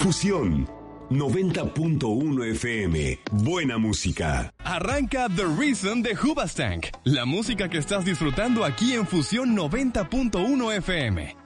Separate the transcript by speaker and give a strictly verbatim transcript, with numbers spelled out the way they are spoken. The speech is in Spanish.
Speaker 1: Fusión noventa punto uno F M. Buena música.
Speaker 2: Arranca The Reason de Hoobastank. La música que estás disfrutando aquí en Fusión noventa punto uno F M.